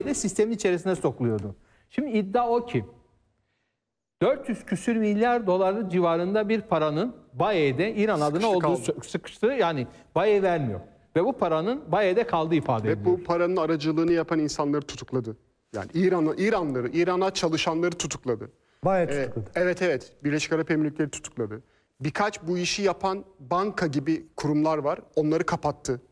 sistemin içerisine sokuluyordu. Şimdi iddia o ki 400 küsür milyar doları civarında bir paranın Baye'de İran adına olduğu sıkıştı. Yani Baye vermiyor. Ve bu paranın Baye'de kaldığı ifade ediliyor. Ve bu paranın aracılığını yapan insanları tutukladı. Yani İranları, İran'a çalışanları tutukladı. Bayağı tutukladı. Evet. Birleşik Arap Emirlikleri tutukladı. Birkaç bu işi yapan banka gibi kurumlar var. Onları kapattı.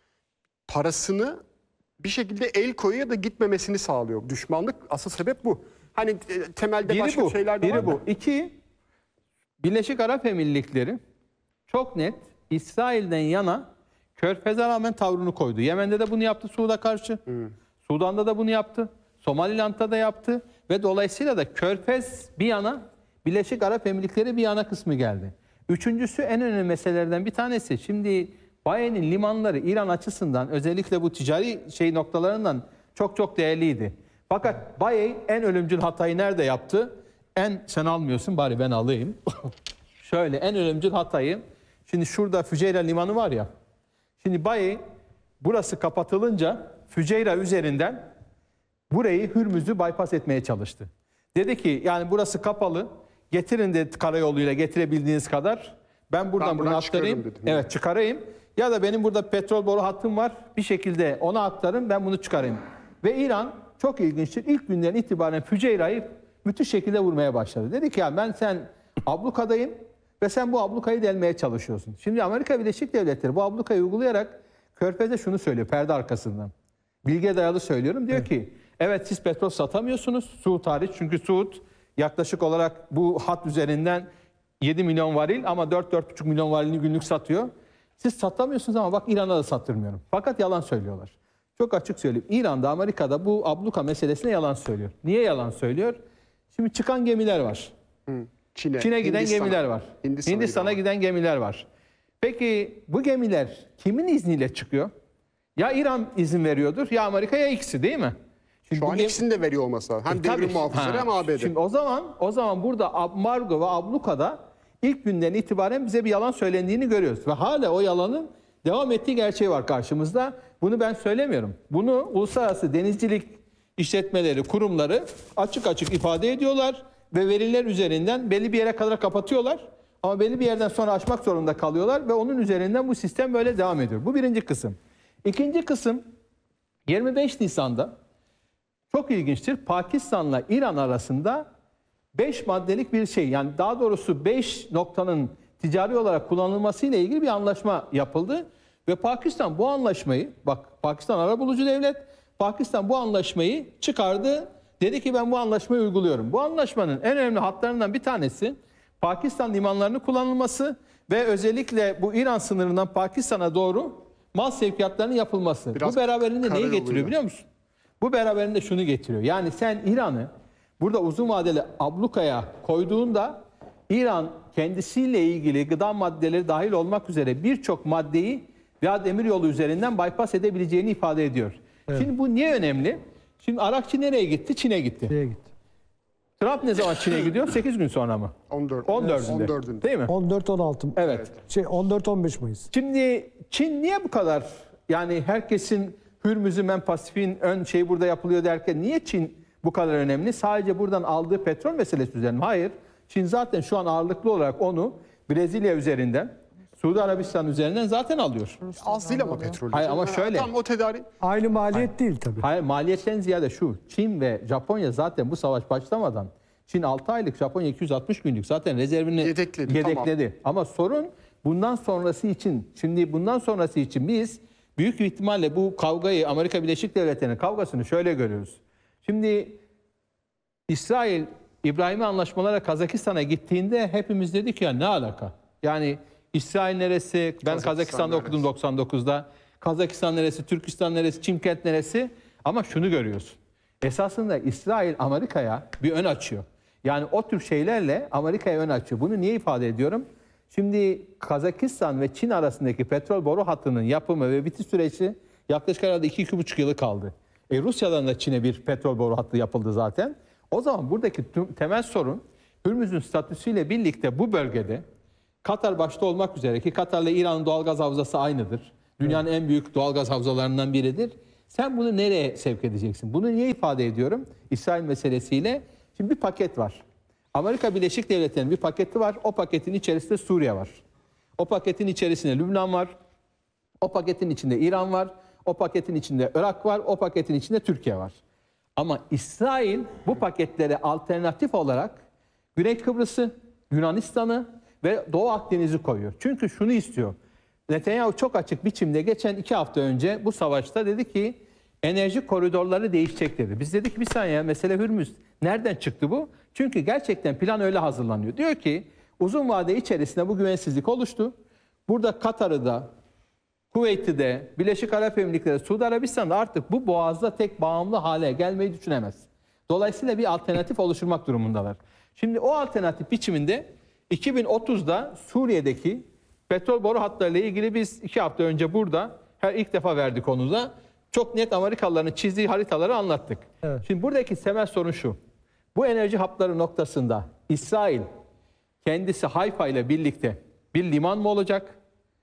Parasını bir şekilde el koyuyor da gitmemesini sağlıyor. Düşmanlık asıl sebep bu. Hani temelde Biri başka bu, şeyler de biri var bu. da. İki, Birleşik Arap Emirlikleri çok net İsrail'den yana Körfez'e rağmen tavrını koydu. Yemen'de de bunu yaptı Suud'a karşı. Sudan'da da bunu yaptı. Somaliland'da da yaptı. Ve dolayısıyla da Körfez bir yana, Birleşik Arap Emirlikleri bir yana kısmı geldi. Üçüncüsü en önemli meselelerden bir tanesi. Şimdi Baye'nin limanları İran açısından özellikle bu ticari noktalarından çok değerliydi. Fakat Baye en ölümcül hatayı nerede yaptı? Sen almıyorsun bari ben alayım. Şöyle en ölümcül hatayı. Şimdi şurada Füceyra limanı var ya. Şimdi Baye burası kapatılınca Füceyra üzerinden burayı Hürmüz'ü bypass etmeye çalıştı. Dedi ki yani burası kapalı. Getirin de karayoluyla getirebildiğiniz kadar. Ben buradan bunu aktarayım. Evet çıkarayım. Ya da benim burada petrol boru hattım var. Bir şekilde ona aktarın ben bunu çıkarayım. Ve İran çok ilginçtir. İlk günden itibaren Füceyra'yı müthiş şekilde vurmaya başladı. Dedi ki ya sen ablukadayım ve sen bu ablukayı delmeye çalışıyorsun. Şimdi Amerika Birleşik Devletleri bu ablukayı uygulayarak Körfez'e şunu söylüyor perde arkasından. Bilgiye dayalı söylüyorum. Diyor ki evet siz petrol satamıyorsunuz. Suud hariç. Çünkü Suud yaklaşık olarak bu hat üzerinden 7 milyon varil ama 4-4,5 milyon varilini günlük satıyor. Siz satamıyorsunuz ama bak İran'a da sattırmıyorum. Fakat yalan söylüyorlar. Çok açık söyleyeyim. İran'da, Amerika'da bu abluka meselesine yalan söylüyor. Niye yalan söylüyor? Şimdi çıkan gemiler var. Çin'e giden gemiler var. Hindistan'a giden gemiler var. Peki bu gemiler kimin izniyle çıkıyor? Ya İran izin veriyordur ya Amerika ya ikisi değil mi? Şimdi şu an ikisini de veriyor olmasa. Hem devrim muhafızları hem ABD. Şimdi o zaman burada ambargo ve ablukada ilk günden itibaren bize bir yalan söylendiğini görüyoruz. Ve hala o yalanın devam ettiği gerçeği var karşımızda. Bunu ben söylemiyorum. Bunu uluslararası denizcilik işletmeleri, kurumları açık ifade ediyorlar. Ve veriler üzerinden belli bir yere kadar kapatıyorlar. Ama belli bir yerden sonra açmak zorunda kalıyorlar. Ve onun üzerinden bu sistem böyle devam ediyor. Bu birinci kısım. İkinci kısım 25 Nisan'da çok ilginçtir. Pakistan'la İran arasında 5 maddelik bir yani daha doğrusu 5 noktanın ticari olarak kullanılması ile ilgili bir anlaşma yapıldı. Ve Pakistan bu anlaşmayı, bak Pakistan arabulucu devlet, Pakistan bu anlaşmayı çıkardı. Dedi ki ben bu anlaşmayı uyguluyorum. Bu anlaşmanın en önemli hatlarından bir tanesi Pakistan limanlarının kullanılması ve özellikle bu İran sınırından Pakistan'a doğru mal sevkiyatlarının yapılması. Bu beraberinde neyi getiriyor biliyor musun? Bu beraberinde şunu getiriyor. Yani sen İran'ı burada uzun vadeli ablukaya koyduğunda İran kendisiyle ilgili gıda maddeleri dahil olmak üzere birçok maddeyi veya demiryolu üzerinden bypass edebileceğini ifade ediyor. Evet. Şimdi bu niye önemli? Şimdi Arakçı nereye gitti? Çin'e gitti. Trump ne zaman Çin'e gidiyor? 8 gün sonra mı? 14'ünde. Değil mi? 14-16. Evet. 14-15 Mayıs. Şimdi Çin niye bu kadar yani herkesin Hürmüz'ün Pasifik'in ön burada yapılıyor derken niye Çin bu kadar önemli? Sadece buradan aldığı petrol meselesi üzerine. Hayır. Çin zaten şu an ağırlıklı olarak onu Brezilya üzerinden, Suudi Arabistan üzerinden zaten alıyor. Az değil ama petrol. Hayır ama şöyle. Tam o tedarik. Aynı maliyet değil tabii. Hayır maliyetten ziyade şu. Çin ve Japonya zaten bu savaş başlamadan Çin 6 aylık Japonya 260 günlük zaten rezervini yedekledi. Tamam. Ama sorun bundan sonrası için. Şimdi bundan sonrası için biz büyük bir ihtimalle bu kavgayı Amerika Birleşik Devletleri'nin kavgasını şöyle görüyoruz. Şimdi İsrail İbrahimi anlaşmalara Kazakistan'a gittiğinde hepimiz dedik ya ne alaka? Yani İsrail neresi? Ben Kazakistan'da okudum 99'da. Kazakistan neresi? Türkistan neresi? Çimkent neresi? Ama şunu görüyorsun. Esasında İsrail Amerika'ya bir ön açıyor. Yani o tür şeylerle Amerika'ya ön açıyor. Bunu niye ifade ediyorum? Şimdi Kazakistan ve Çin arasındaki petrol boru hattının yapımı ve bitiş süreci yaklaşık herhalde 2-2,5 yılı kaldı. Rusya'dan da Çin'e bir petrol boru hattı yapıldı zaten. O zaman buradaki temel sorun Hürmüz'ün statüsüyle birlikte bu bölgede Katar başta olmak üzere ki Katar'la İran'ın doğalgaz havzası aynıdır. Dünyanın en büyük doğalgaz havzalarından biridir. Sen bunu nereye sevk edeceksin? Bunu niye ifade ediyorum? İsrail meselesiyle. Şimdi bir paket var. Amerika Birleşik Devletleri'nin bir paketi var. O paketin içerisinde Suriye var. O paketin içerisinde Lübnan var. O paketin içinde İran var. O paketin içinde Irak var. O paketin içinde Türkiye var. Ama İsrail bu paketlere alternatif olarak Güney Kıbrıs'ı, Yunanistan'ı ve Doğu Akdeniz'i koyuyor. Çünkü şunu istiyor. Netanyahu çok açık biçimde geçen 2 hafta önce bu savaşta dedi ki enerji koridorları değişecek dedi. Biz dedik bir saniye, mesele Hürmüz. Nereden çıktı bu? Çünkü gerçekten plan öyle hazırlanıyor. Diyor ki uzun vade içerisinde bu güvensizlik oluştu. Burada Katar'ı da, Kuveyt'i de, Birleşik Arap Emirlikleri, Suudi Arabistan'da artık bu boğazda tek bağımlı hale gelmeyi düşünemez. Dolayısıyla bir alternatif oluşturmak durumundalar. Şimdi o alternatif biçiminde 2030'da Suriye'deki petrol boru hatlarıyla ilgili biz 2 hafta önce burada ilk defa verdik konuda. Çok net Amerikalıların çizdiği haritaları anlattık. Evet. Şimdi buradaki temel sorun şu. Bu enerji hatları noktasında İsrail kendisi Hayfa ile birlikte bir liman mı olacak?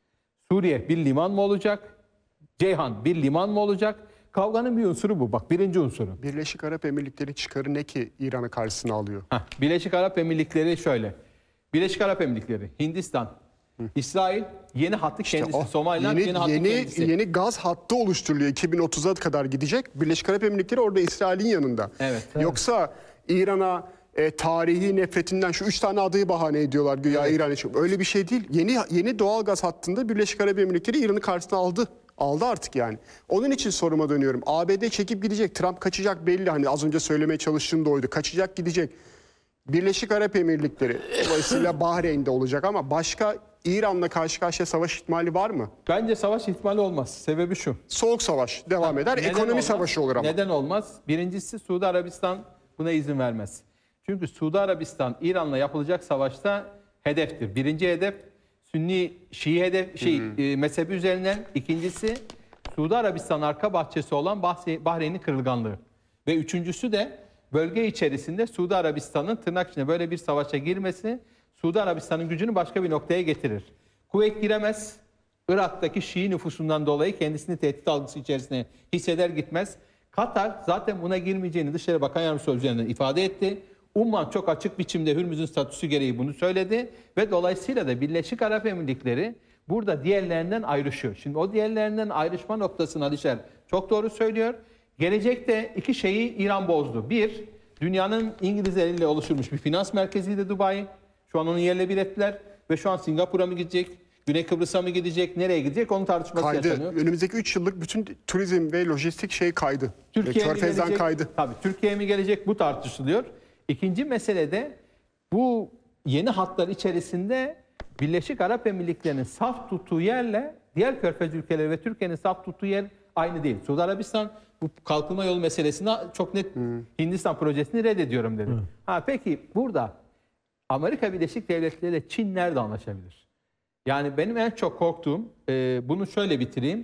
Suriye bir liman mı olacak? Ceyhan bir liman mı olacak? Kavganın bir unsuru bu. Bak birinci unsuru. Birleşik Arap Emirlikleri çıkarı ne ki İran'ı karşısına alıyor? Birleşik Arap Emirlikleri şöyle. Birleşik Arap Emirlikleri, Hindistan, İsrail yeni hattı kendisi. Somaliland yeni hattı kendisi. Yeni gaz hattı oluşturuluyor. 2030'a kadar gidecek. Birleşik Arap Emirlikleri orada İsrail'in yanında. Evet. Yoksa İran'a tarihi nefretinden şu 3 tane adayı bahane ediyorlar güya İran için. Öyle bir şey değil. Yeni doğal gaz hattında Birleşik Arap Emirlikleri İran'ı karşısına aldı. Aldı artık yani. Onun için soruma dönüyorum. ABD çekip gidecek. Trump kaçacak belli. Hani az önce söylemeye çalıştığım da oydu. Kaçacak gidecek. Birleşik Arap Emirlikleri dolayısıyla Bahreyn'de olacak ama başka İran'la karşı karşıya savaş ihtimali var mı? Bence savaş ihtimali olmaz. Sebebi şu. Soğuk savaş devam eder. Neden Ekonomi olmaz? savaşı olur ama. Neden olmaz? Birincisi Suudi Arabistan buna izin vermez. Çünkü Suudi Arabistan İran'la yapılacak savaşta hedeftir. Birinci hedef Sünni Şii hedef mezhebi üzerinden. İkincisi Suudi Arabistan arka bahçesi olan Bahreyn'in kırılganlığı. Ve üçüncüsü de bölge içerisinde Suudi Arabistan'ın tırnak içinde böyle bir savaşa girmesi Suudi Arabistan'ın gücünü başka bir noktaya getirir. Kuveyt giremez. Irak'taki Şii nüfusundan dolayı kendisini tehdit algısı içerisine hisseder gitmez. Katar zaten buna girmeyeceğini Dışişleri Bakan Yardımcısı üzerinden ifade etti. Umman çok açık biçimde Hürmüz'ün statüsü gereği bunu söyledi. Ve dolayısıyla da Birleşik Arap Emirlikleri burada diğerlerinden ayrışıyor. Şimdi o diğerlerinden ayrışma noktasını Alişer çok doğru söylüyor. Gelecekte iki şeyi İran bozdu. Bir, dünyanın İngiliz eliyle oluşturmuş bir finans merkeziydi Dubai. Şu an onu yerle bir ettiler. Ve şu an Singapur'a mı gidecek? Güney Kıbrıs'a mı gidecek? Nereye gidecek? Onun tartışması yaşanıyor. Önümüzdeki 3 yıllık bütün turizm ve lojistik şey kaydı. Türkiye'ye mi Körfez'den gelecek? kaydı. Tabii Türkiye'ye mi gelecek? Bu tartışılıyor. İkinci mesele de bu yeni hatlar içerisinde Birleşik Arap Emirlikleri'nin saf tuttuğu yerle diğer Körfez ülkeleri ve Türkiye'nin saf tuttuğu yer aynı değil. Suudi Arabistan bu kalkınma yolu meselesinde çok net Hindistan projesini reddediyorum dedi. Peki burada Amerika Birleşik Devletleri ile Çin nerede anlaşabilir? Yani benim en çok korktuğum, bunu şöyle bitireyim.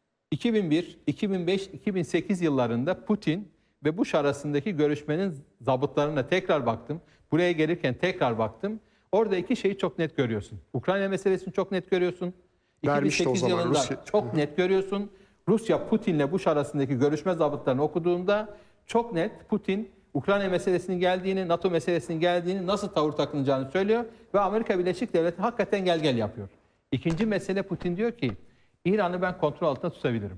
2001, 2005, 2008 yıllarında Putin ve Bush arasındaki görüşmenin zabıtlarına tekrar baktım. Buraya gelirken tekrar baktım. Orada iki şeyi çok net görüyorsun. Ukrayna meselesini çok net görüyorsun. Vermişti o 2008 zaman yılında Rusya. çok net görüyorsun. Rusya Putin'le Bush arasındaki görüşme zabıtlarını okuduğunda çok net Putin Ukrayna meselesinin geldiğini, NATO meselesinin geldiğini, nasıl tavır takınacağını söylüyor ve Amerika Birleşik Devletleri hakikaten gel yapıyor. İkinci mesele Putin diyor ki İran'ı ben kontrol altında tutabilirim.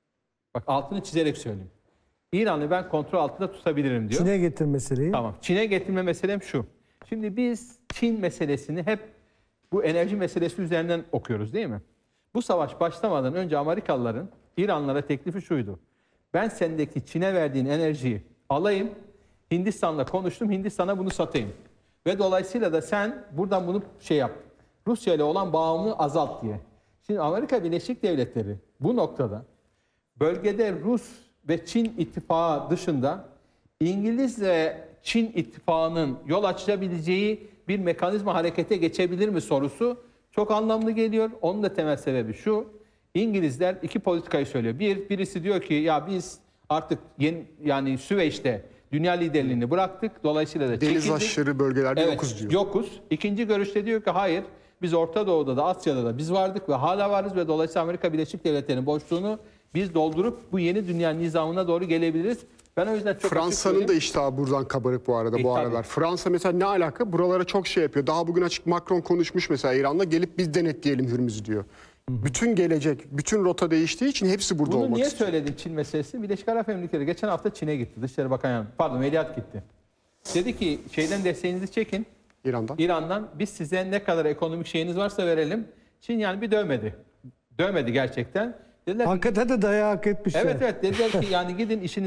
Bak altını çizerek söyleyeyim. İran'ı ben kontrol altında tutabilirim diyor. Çin'e getir meseleyi. Tamam. Çin'e getirme meselem şu. Şimdi biz Çin meselesini hep bu enerji meselesi üzerinden okuyoruz değil mi? Bu savaş başlamadan önce Amerikalıların İranlara teklifi şuydu. Ben sendeki Çin'e verdiğin enerjiyi alayım. Hindistan'la konuştum. Hindistan'a bunu satayım. Ve dolayısıyla da sen buradan bunu yap. Rusya ile olan bağımlılığı azalt diye. Şimdi Amerika Birleşik Devletleri bu noktada bölgede Rus ve Çin ittifakı dışında İngiliz ve Çin ittifakının yol açabileceği bir mekanizma harekete geçebilir mi sorusu çok anlamlı geliyor. Onun da temel sebebi şu. İngilizler iki politikayı söylüyor. Birisi diyor ki ya biz artık yani Süveyş'te dünya liderliğini bıraktık. Dolayısıyla da Deniz çekildik. aşırı bölgelerde yokuz diyor. Yokuz. İkinci görüşte diyor ki hayır. Biz Orta Doğu'da da Asya'da da biz vardık ve hala varız ve dolayısıyla Amerika Birleşik Devletleri'nin boşluğunu biz doldurup bu yeni dünya nizamına doğru gelebiliriz. Ben o yüzden çok açık Fransa'nın söyleyeyim. da iştahı buradan kabarık bu arada bu tabii. aralar. Fransa mesela ne alaka? Buralara çok şey yapıyor. Daha bugün açık Macron konuşmuş mesela İran'la, gelip biz denetleyelim Hürmüz'ü diyor. Bütün gelecek, bütün rota değiştiği için hepsi burada Bunu olmak niye istiyor. söyledim Çin meselesi? Birleşik Arap Emirlikleri geçen hafta Çin'e gitti. Dışişleri Bakan Yardımcısı. Pardon, Veliaht gitti. Dedi ki şeyden desteğinizi çekin. İran'dan. İran'dan biz size ne kadar ekonomik şeyiniz varsa verelim. Çin yani bir dövmedi. Dövmedi gerçekten. Dediler ki, Hakikaten de dayağı hak etmişler. evet dediler ki yani gidin işinizi